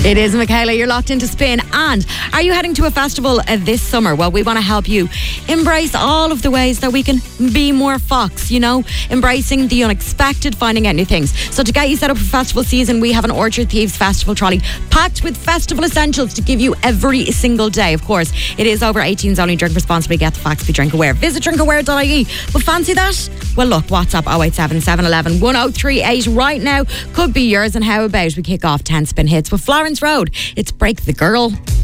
It is Michaela, you're locked into Spin. And are you heading to a festival this summer? Well, we want to help you embrace all of the ways that we can be more fox, embracing the unexpected, finding out new things. So to get you set up for festival season, we have an Orchard Thieves festival trolley packed with festival essentials to give you every single day. Of course, it is over 18s only. Drink responsibly, get the facts, be drink aware. Visit drinkaware.ie. But fancy that? Well, look, WhatsApp 087 711 1038 right now could be yours. And how about we kick off 10 Spin Hits with Florence Road? It's Break the Girl.